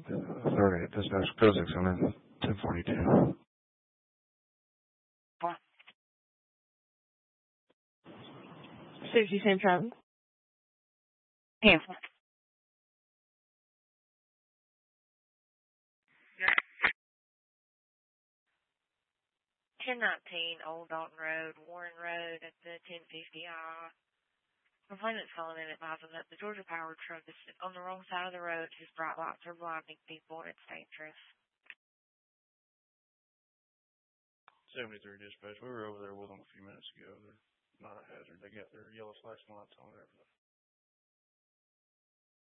Authority at dispatch physics on 1042. What? Susie Central. Yeah. 1019 Old Dalton Road, Warren Road at the 1050I. Complainant's calling in advising that the Georgia Power truck is on the wrong side of the road. His bright lights are blinding people and it's dangerous. 73 dispatch. We were over there with them a few minutes ago. They're not a hazard. They got their yellow flashing lights on and everything.